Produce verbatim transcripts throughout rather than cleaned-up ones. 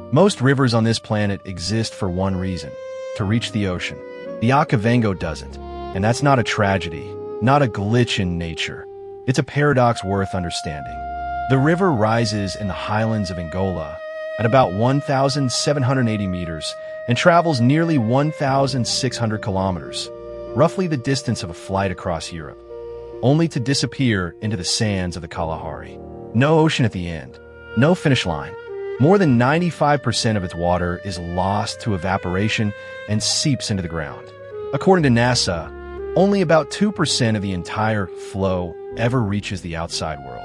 Most rivers on this planet exist for one reason: to reach the ocean. The Okavango doesn't, and that's not a tragedy, not a glitch in nature. It's a paradox worth understanding. The river rises in the highlands of Angola at about one thousand seven hundred eighty meters and travels nearly one thousand six hundred kilometers, roughly the distance of a flight across Europe, only to disappear into the sands of the Kalahari. No ocean at the end, no finish line. More than ninety-five percent of its water is lost to evaporation and seeps into the ground. According to NASA, only about two percent of the entire flow ever reaches the outside world.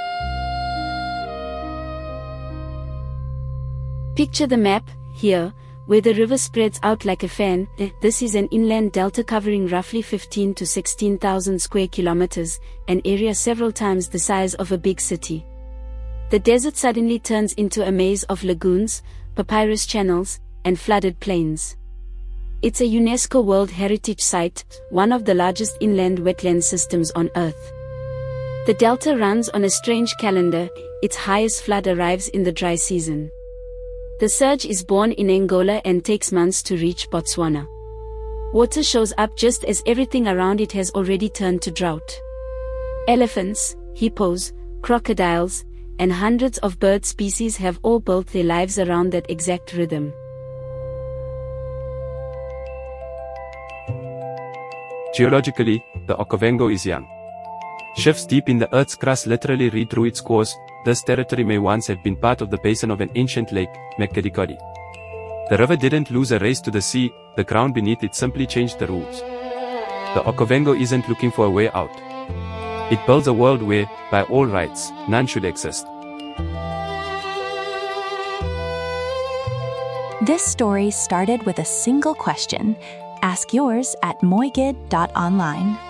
Picture the map, here, where the river spreads out like a fan. This is an inland delta covering roughly fifteen to sixteen thousand square kilometers, an area several times the size of a big city. The desert suddenly turns into a maze of lagoons, papyrus channels, and flooded plains. It's a UNESCO World Heritage Site, one of the largest inland wetland systems on Earth. The delta runs on a strange calendar. Its highest flood arrives in the dry season. The surge is born in Angola and takes months to reach Botswana. Water shows up just as everything around it has already turned to drought. Elephants, hippos, crocodiles, and hundreds of bird species have all built their lives around that exact rhythm. Geologically, the Okavango is young. Shifts deep in the Earth's crust literally read through its course. This territory may once have been part of the basin of an ancient lake, Makgadikgadi. The river didn't lose a race to the sea, the ground beneath it simply changed the rules. The Okavango isn't looking for a way out. It builds a world where, by all rights, none should exist. This story started with a single question. Ask yours at moigid dot online.